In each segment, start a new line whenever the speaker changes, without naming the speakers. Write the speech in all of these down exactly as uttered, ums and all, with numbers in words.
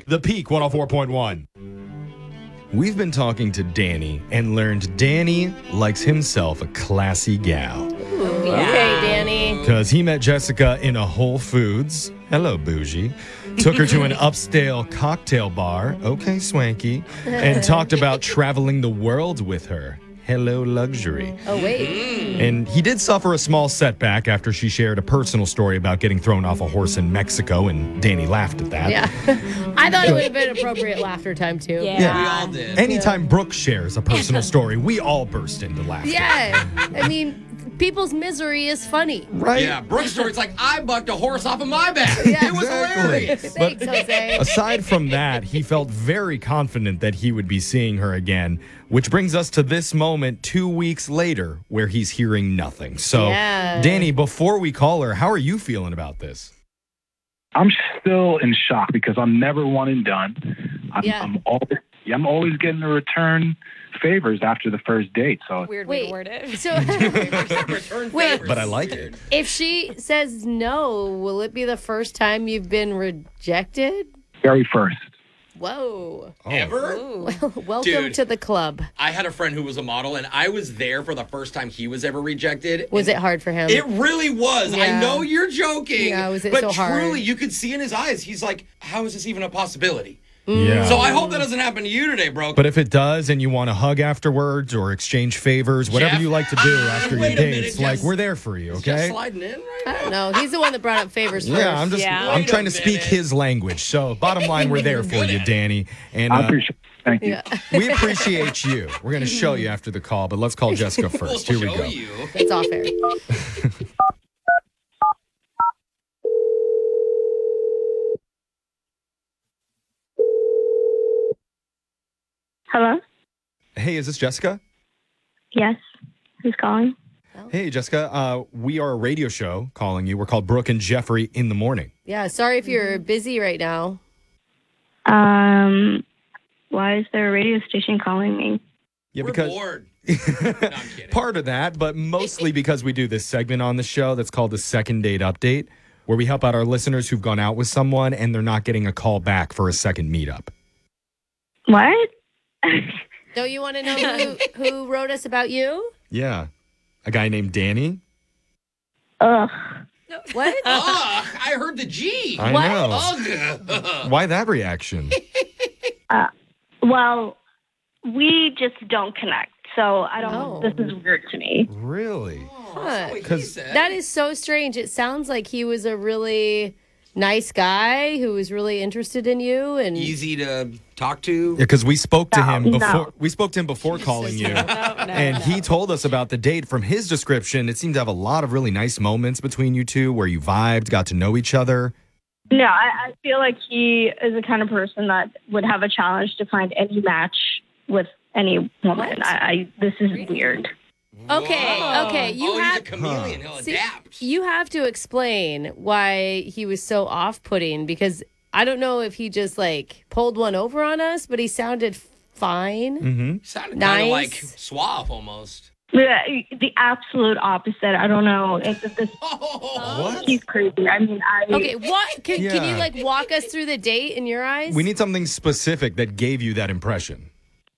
The Peak one oh four point one. We've been talking to Danny and learned Danny likes himself a classy gal.
Ooh, yeah. Okay, Danny.
Because he met Jessica in a Whole Foods. Hello, bougie. Took her to an upscale cocktail bar. Okay, swanky. And talked about traveling the world with her. Hello, luxury.
Oh, wait.
And he did suffer a small setback after she shared a personal story about getting thrown off a horse in Mexico, and Danny laughed at that.
Yeah. I thought it would have been appropriate laughter time, too.
Yeah,
Yeah.
we all did.
Anytime Brooke shares a personal story, we all burst into laughter.
Yeah. I mean, people's misery is funny.
Right?
Yeah, Brooke's story's like, I bucked a horse off of my back.
Yeah.
It was
Exactly.
hilarious.
Thanks, Jose.
Aside from that, he felt very confident that he would be seeing her again, which brings us to this moment two weeks later where he's hearing nothing. So,
Yeah.
Danny, before we call her, how are you feeling about this?
I'm still in shock because I'm never one and done. I'm,
Yeah.
I'm always I'm always getting to return favors after the first date. So
Weird way
Wait.
to word it.
So,
Return
Wait.
favors.
But I like it.
if she says no, will it be the first time you've been rejected?
very first.
Whoa.
Ever?
Ooh.
Welcome
Dude.
to the club.
I had a friend who was a model, and I was there for the first time he was ever rejected.
Was
and
it hard for him?
It really was.
Yeah.
I know you're joking.
Yeah, was it
but
so hard?
truly, you could see in his eyes, he's like, how is this even a possibility?
Yeah.
So I hope that doesn't happen to you today, bro.
But if it does and you want to hug afterwards or exchange favors, whatever
Jeff?
you like to do
Ah,
after
wait
your
a minute,
dates, like
Jeff.
we're there for you,
Is Jeff
okay?
sliding in right
I
now?
don't know. He's the one that brought up favors first.
Yeah, I'm just
Yeah.
I'm
Wait
trying
a
to speak
minute.
his language. So, bottom line, we're there for you, Danny. And
I
uh,
appreciate it. Thank you.
Yeah.
we appreciate you. We're going to show you after the call, but let's call Jessica
We'll
first. Here we
show
go.
you.
That's all fair.
Hello?
Hey, is this Jessica?
Yes. Who's calling?
Hey, Jessica. Uh, we are a radio show calling you. We're called Brooke and Jeffrey in the Morning.
Yeah, sorry if you're busy right now.
Um, why is there a radio station calling me?
Yeah,
We're
because
bored. No, I'm kidding.
part of that, but mostly because we do this segment on the show that's called the Second Date Update, where we help out our listeners who've gone out with someone and they're not getting a call back for a second meetup.
What?
Don't you want to know who, who wrote us about you?
Yeah. A guy named Danny.
Ugh.
What?
Ugh, I heard the G.
I
What?
know.
Ugh.
Why that reaction?
Well, we just don't connect. So I don't
Oh.
This is weird to me.
Really?
Oh, that's not what he
'Cause
said.
That is so strange. It sounds like he was a really nice guy who was really interested in you. And
easy to talk to.
Yeah, because we spoke to
No,
him before.
no.
We spoke to him before calling you,
No, no,
and
no.
he told us about the date. From his description, it seemed to have a lot of really nice moments between you two, where you vibed, got to know each other.
No, I, I feel like he is the kind of person that would have a challenge to find any match with any woman.
What?
I, I This is weird.
Okay,
Whoa.
okay, you
oh,
have-
he's a chameleon. He'll
See,
adapt.
you have to explain why he was so off-putting, because I don't know if he just like pulled one over on us, but he sounded fine.
Mm-hmm.
He sounded kind of like
Nice.
suave almost.
The, the absolute opposite. I don't know. It's this.
Oh,
What?
He's crazy. I mean, I.
Okay, what can, can you
Yeah.
like walk us through the date in your eyes?
We need something specific that gave you that impression.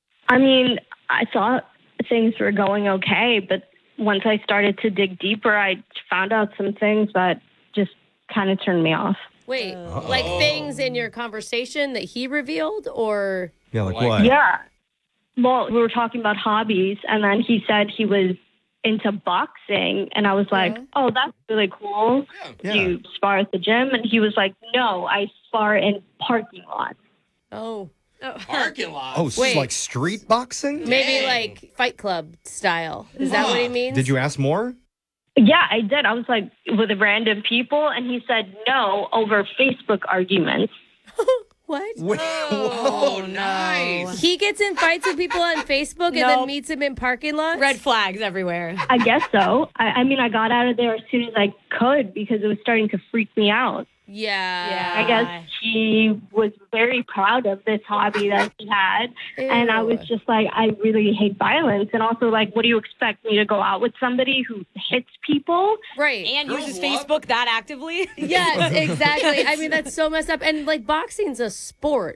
I mean, I thought things were going okay, but once I started to dig deeper, I found out some things that just kind of turned me off.
Wait, like things in your conversation that he revealed, or
Yeah, like
Like-
what?
Yeah. Well, we were talking about hobbies, and then he said he was into boxing, and I was like,
Yeah.
"Oh, that's really cool.
Yeah.
Do you spar at the gym?" And he was like, "No, I spar in parking lots."
oh,
parking lot.
Oh, s-
Wait.
like street boxing?
maybe
Dang.
like Fight Club style. Is that what he
Huh.
means?
Did you ask more?
Yeah, I did. I was like, with random people, and he said no over Facebook arguments.
What?
Wait,
Oh, nice.
He gets in fights with people on Facebook and then
Nope.
meets him in parking lots?
Red flags everywhere.
I guess so. I, I mean, I got out of there as soon as I could because it was starting to freak me out.
Yeah.
I guess he was very proud of this hobby that he had. And I was
Ew.
just like, I really hate violence. And also, like, what do you expect me to go out with somebody who hits people?
Right.
And
Girls
uses
love-
Facebook that actively.
Yes, exactly. I mean, that's so messed up. And like boxing's a sport.